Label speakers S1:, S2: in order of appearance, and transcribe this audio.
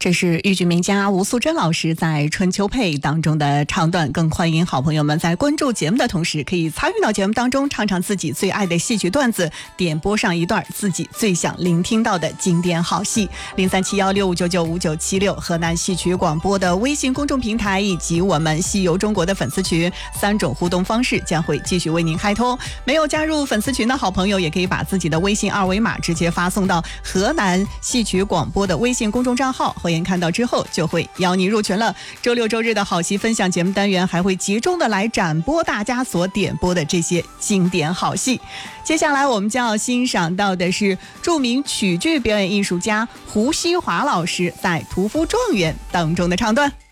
S1: 这是豫剧名家吴素珍老师在《春秋配》当中的唱段，更欢迎好朋友们在关注节目的同时，可以参与到节目当中，唱唱自己最爱的戏曲段子，点播上一段自己最想聆听到的经典好戏。037165995976河南戏曲广播的微信公众平台以及我们戏游中国的粉丝群3种互动方式将会继续为您开通。没有加入粉丝群的好朋友，也可以把自己的微信二维码直接发送到河南戏曲广播的微信公众账号，会员看到之后就会邀你入群了。周六周日的好戏分享节目单元还会集中的来展播大家所点播的这些经典好戏。接下来我们将要欣赏到的是著名曲剧表演艺术家胡锡华老师在《屠夫状元》当中的唱段。